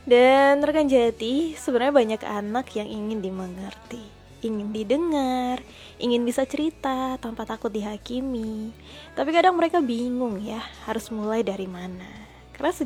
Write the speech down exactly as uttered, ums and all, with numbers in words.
Dan rekan Jati, sebenarnya banyak anak yang ingin dimengerti, ingin didengar, ingin bisa cerita tanpa takut dihakimi. Tapi kadang mereka bingung ya, harus mulai dari mana. Karena